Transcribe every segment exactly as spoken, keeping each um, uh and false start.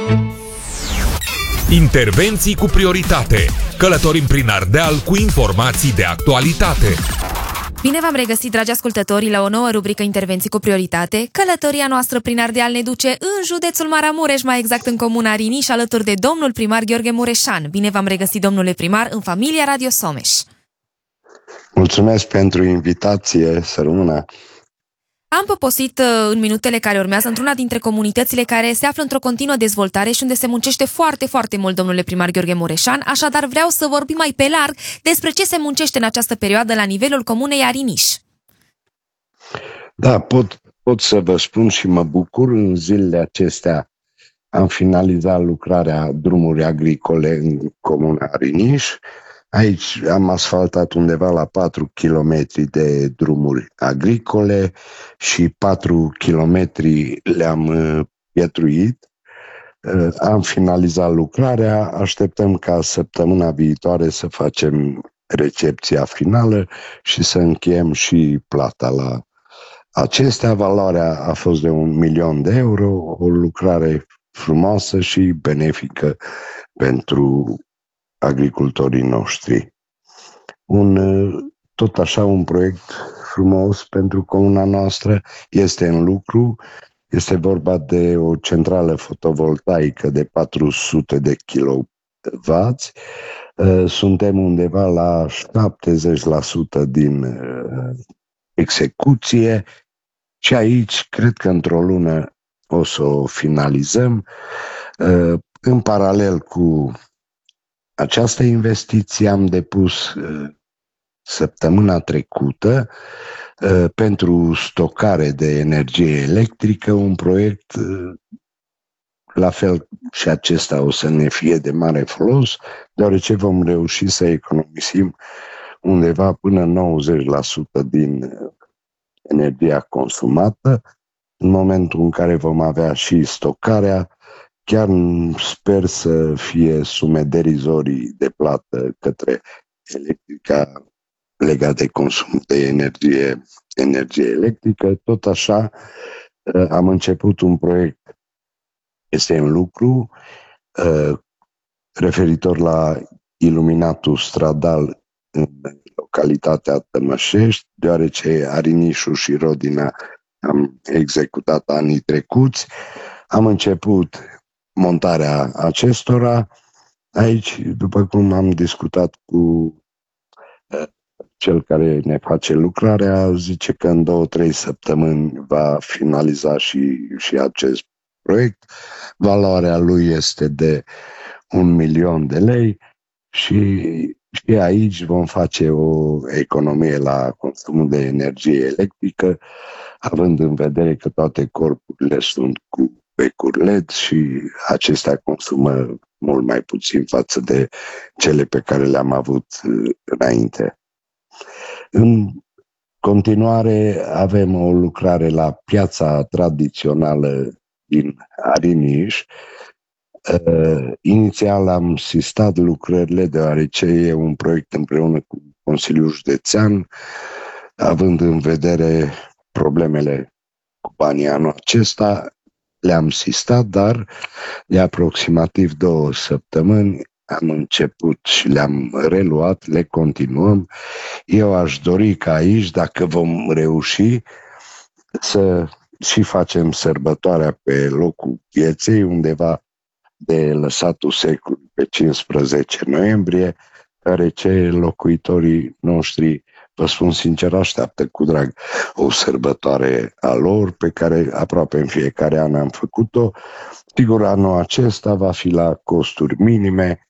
Intervenții cu prioritate. Călătorim prin Ardeal cu informații de actualitate. Bine v-am regăsit, dragi ascultători, la o nouă rubrică Intervenții cu prioritate. Călătoria noastră prin Ardeal ne duce în județul Maramureș, mai exact în comuna Ariniș, alături de domnul primar Gheorghe Mureșan. Bine v-am regăsit, domnule primar, în familia Radio Someș. Mulțumesc pentru invitație, să rămână. Am poposit în minutele care urmează într-una dintre comunitățile care se află într-o continuă dezvoltare și unde se muncește foarte, foarte mult, domnule primar Gheorghe Mureșan, așadar vreau să vorbim mai pe larg despre ce se muncește în această perioadă la nivelul comunei Ariniș. Da, pot, pot să vă spun și mă bucur. În zilele acestea am finalizat lucrarea drumuri agricole în comuna Ariniș. Aici am asfaltat undeva la patru kilometri de drumuri agricole și patru kilometri le-am pietruit. Am finalizat lucrarea, așteptăm ca săptămâna viitoare să facem recepția finală și să încheiem și plata la acestea. Valoarea a fost de un milion de euro, o lucrare frumoasă și benefică pentru agricultorii noștri. Un, tot așa un proiect frumos pentru comuna noastră este în lucru. Este vorba de o centrală fotovoltaică de patru sute de kilowați. Suntem undeva la șaptezeci la sută din execuție și aici cred că într-o lună o să o finalizăm. În paralel cu această investiție am depus săptămâna trecută pentru stocare de energie electrică un proiect, la fel și acesta o să ne fie de mare folos, deoarece vom reuși să economisim undeva până nouăzeci la sută din energia consumată. În momentul în care vom avea și stocarea, chiar sper să fie sume derizorii de plată către Electrica legat de consum de energie, energie electrică. Tot așa am început un proiect, este în lucru, referitor la iluminatul stradal în localitatea Tămășești, deoarece Arinișul și Rodina am executat anii trecuți. Am început montarea acestora. Aici, după cum am discutat cu cel care ne face lucrarea, zice că în două, trei săptămâni va finaliza și, și acest proiect. Valoarea lui este de un milion de lei și, și aici vom face o economie la consumul de energie electrică, având în vedere că toate corpurile sunt cu becuri L E D și acestea consumă mult mai puțin față de cele pe care le-am avut înainte. În continuare avem o lucrare la piața tradițională din Ariniș. Uh, inițial am sistat lucrările deoarece e un proiect împreună cu Consiliul Județean, având în vedere problemele cu banii anul acesta, le-am sistat, dar de aproximativ două săptămâni am început și le-am reluat, le continuăm. Eu aș dori ca aici, dacă vom reuși, să și facem sărbătoarea pe locul pieței, undeva de lăsatul secului pe cincisprezece noiembrie, deoarece locuitorii noștri, vă spun sincer, așteaptă cu drag o sărbătoare a lor, pe care aproape în fiecare an am făcut-o. Sigur, anul acesta va fi la costuri minime.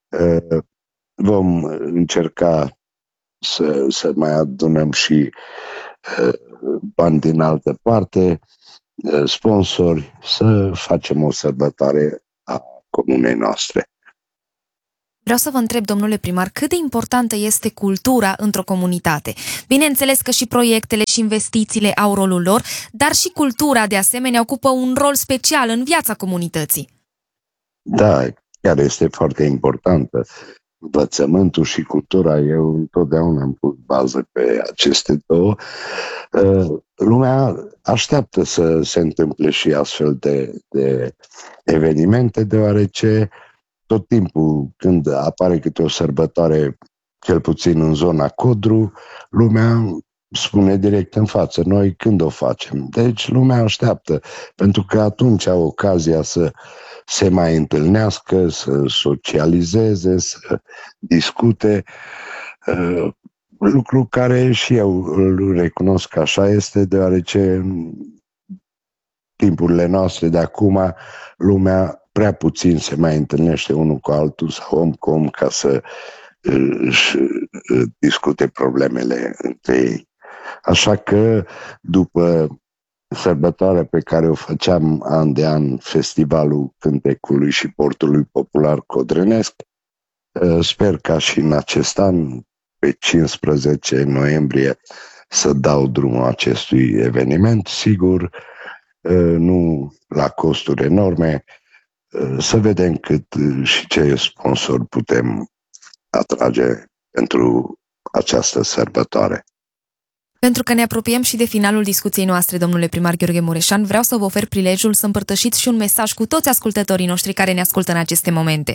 Vom încerca să, să mai adunăm și bani din altă parte, sponsori, să facem o sărbătoare a comunei noastre. Vreau să vă întreb, domnule primar, cât de importantă este cultura într-o comunitate? Bineînțeles că și proiectele și investițiile au rolul lor, dar și cultura, de asemenea, ocupă un rol special în viața comunității. Da, chiar este foarte importantă. învățământul și cultura. Eu întotdeauna am pus bază pe aceste două. Lumea așteaptă să se întâmple și astfel de, de evenimente, deoarece tot timpul când apare câte o sărbătoare, cel puțin în zona Codru, lumea spune direct în față, noi când o facem? Deci lumea așteaptă, pentru că atunci au ocazia să se mai întâlnească, să socializeze, să discute, lucru care și eu îl recunosc că așa este, deoarece în timpurile noastre de acum lumea prea puțin se mai întâlnește unul cu altul sau om cu om ca să își discute problemele între ei. Așa că după sărbătoarea pe care o făceam an de an, Festivalul Cântecului și Portului Popular Codrânesc, sper ca și în acest an, pe cincisprezece noiembrie, să dau drumul acestui eveniment, sigur, nu la costuri enorme, să vedem cât și ce sponsor putem atrage pentru această sărbătoare. Pentru că ne apropiem și de finalul discuției noastre, domnule primar Gheorghe Mureșan, vreau să vă ofer prilejul să împărtășiți și un mesaj cu toți ascultătorii noștri care ne ascultă în aceste momente.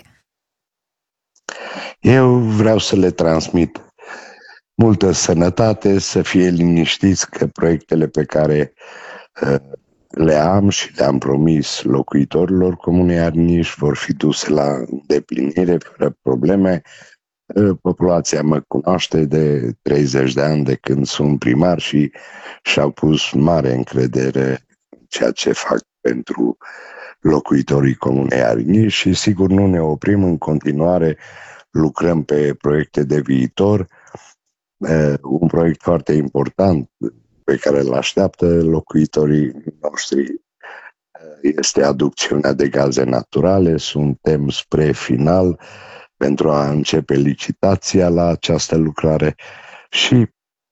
Eu vreau să le transmit multă sănătate, să fie liniștiți că proiectele pe care uh, le am și le-am promis locuitorilor Comunei Ariniș vor fi duse la îndeplinire fără probleme. Populația mă cunoaște de treizeci de ani de când sunt primar și și-au pus mare încredere în ceea ce fac pentru locuitorii Comunei Ariniș și sigur nu ne oprim, în continuare lucrăm pe proiecte de viitor. Un proiect foarte important pe care îl așteaptă locuitorii noștri este aducțiunea de gaze naturale. Suntem spre final pentru a începe licitația la această lucrare și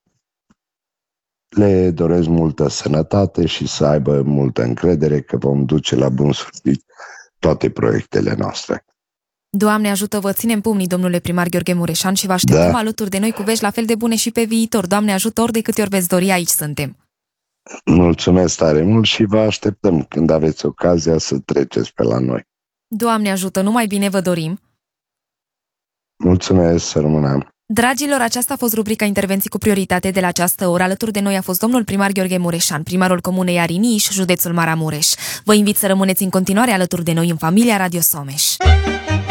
le doresc multă sănătate și să aibă multă încredere că vom duce la bun sfârșit toate proiectele noastre. Doamne ajută, vă ținem pumnii, domnule primar Gheorghe Mureșan, și vă așteptăm da. alături de noi cu vești la fel de bune și pe viitor. Doamne ajută, ori de câte ori veți dori, aici suntem. Mulțumesc tare mult și vă așteptăm când aveți ocazia să treceți pe la noi. Doamne ajută, numai bine vă dorim. Mulțumesc, să rămânem. Dragilor, aceasta a fost rubrica Intervenții cu prioritate de la această oră. Alături de noi a fost domnul primar Gheorghe Mureșan, primarul Comunei Ariniș, județul Maramureș. Vă invit să rămâneți în continuare alături de noi în familia Radio Someș.